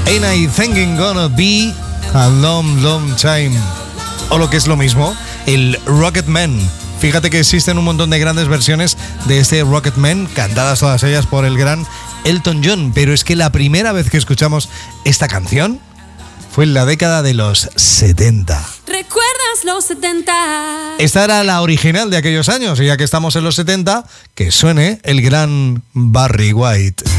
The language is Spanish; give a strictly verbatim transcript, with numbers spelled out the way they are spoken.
Ain't I Thinking Gonna Be a Long, Long Time. O lo que es lo mismo, el Rocketman. Fíjate que existen un montón de grandes versiones de este Rocketman, cantadas todas ellas por el gran Elton John, pero es que la primera vez que escuchamos esta canción fue en la década de los setenta. ¿Recuerdas los setenta? Esta era la original de aquellos años, y ya que estamos en los setenta, que suene el gran Barry White.